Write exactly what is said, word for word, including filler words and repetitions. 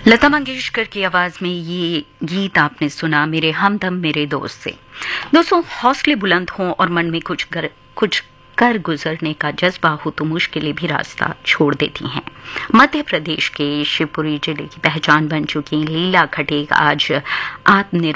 लता मंगेशकर की आवाज में ये गीत आपने सुना मेरे हमदम मेरे दोस्त से। दोस्तों, हौसले बुलंद हों और मन में कुछ कर, कुछ कर गुजरने का जज्बा हो तो मुश्किलें भी रास्ता छोड़ देती हैं। मध्य प्रदेश के शिवपुरी जिले की पहचान बन चुकी लीला खटेक आज आत्मनिर्भर